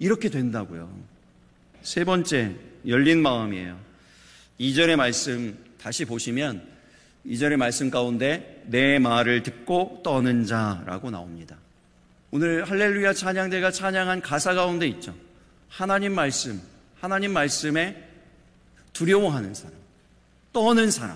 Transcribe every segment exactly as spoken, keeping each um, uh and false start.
이렇게 된다고요. 세 번째, 열린 마음이에요. 이 절의 말씀 다시 보시면 이 절의 말씀 가운데 내 말을 듣고 떠는 자라고 나옵니다. 오늘 할렐루야 찬양대가 찬양한 가사 가운데 있죠. 하나님 말씀, 하나님 말씀에 두려워하는 사람, 떠는 사람,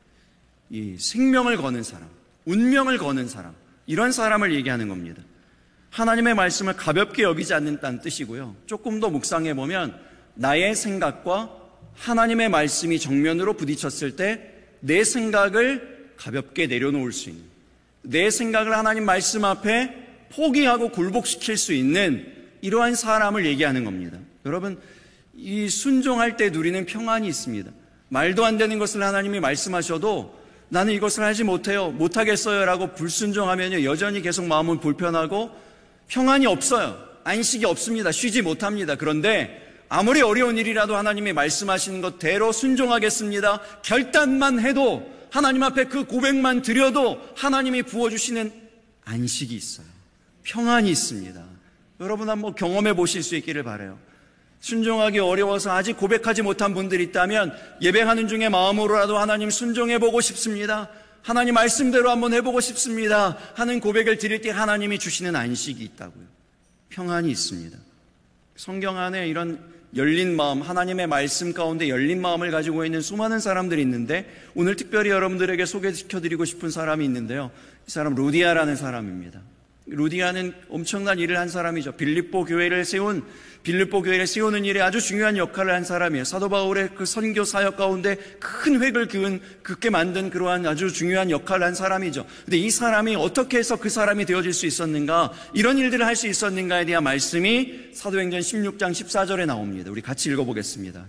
이 생명을 거는 사람, 운명을 거는 사람, 이런 사람을 얘기하는 겁니다. 하나님의 말씀을 가볍게 여기지 않는다는 뜻이고요. 조금 더 묵상해 보면 나의 생각과 하나님의 말씀이 정면으로 부딪혔을 때 내 생각을 가볍게 내려놓을 수 있는, 내 생각을 하나님 말씀 앞에 포기하고 굴복시킬 수 있는 이러한 사람을 얘기하는 겁니다. 여러분, 이 순종할 때 누리는 평안이 있습니다. 말도 안 되는 것을 하나님이 말씀하셔도 나는 이것을 하지 못해요, 못하겠어요 라고 불순종하면요, 여전히 계속 마음은 불편하고 평안이 없어요. 안식이 없습니다. 쉬지 못합니다. 그런데 아무리 어려운 일이라도 하나님이 말씀하시는 것대로 순종하겠습니다, 결단만 해도, 하나님 앞에 그 고백만 드려도 하나님이 부어주시는 안식이 있어요. 평안이 있습니다. 여러분 한번 경험해 보실 수 있기를 바라요. 순종하기 어려워서 아직 고백하지 못한 분들이 있다면 예배하는 중에 마음으로라도 하나님 순종해 보고 싶습니다, 하나님 말씀대로 한번 해보고 싶습니다 하는 고백을 드릴 때 하나님이 주시는 안식이 있다고요. 평안이 있습니다. 성경 안에 이런 열린 마음, 하나님의 말씀 가운데 열린 마음을 가지고 있는 수많은 사람들이 있는데 오늘 특별히 여러분들에게 소개시켜드리고 싶은 사람이 있는데요. 이 사람 루디아라는 사람입니다. 루디아는 엄청난 일을 한 사람이죠. 빌립보 교회를 세운, 빌립보 교회를 세우는 일에 아주 중요한 역할을 한 사람이에요. 사도 바울의 그 선교 사역 가운데 큰 획을 그은, 긋게 만든 그러한 아주 중요한 역할을 한 사람이죠. 근데 이 사람이 어떻게 해서 그 사람이 되어질 수 있었는가, 이런 일들을 할 수 있었는가에 대한 말씀이 사도행전 십육 장 십사 절에 나옵니다. 우리 같이 읽어보겠습니다.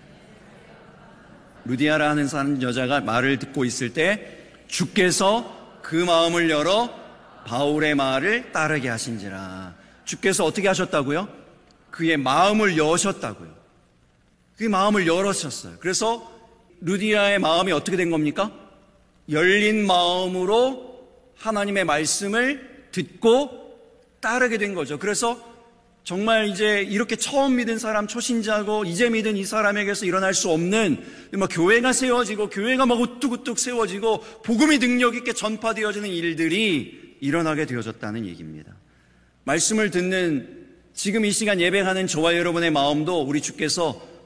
루디아라 하는 사람 여자가 말을 듣고 있을 때 주께서 그 마음을 열어 바울의 말을 따르게 하신지라. 주께서 어떻게 하셨다고요? 그의 마음을 여셨다고요. 그의 마음을 열으셨어요. 그래서 루디아의 마음이 어떻게 된 겁니까? 열린 마음으로 하나님의 말씀을 듣고 따르게 된 거죠. 그래서 정말 이제 이렇게 처음 믿은 사람, 초신자고 이제 믿은 이 사람에게서 일어날 수 없는 막 교회가 세워지고 교회가 막 우뚝우뚝 세워지고 복음이 능력 있게 전파되어지는 일들이 일어나게 되어졌다는 얘기입니다. 말씀을 듣는 지금 이 시간 예배하는 저와 여러분의 마음도 우리 주께서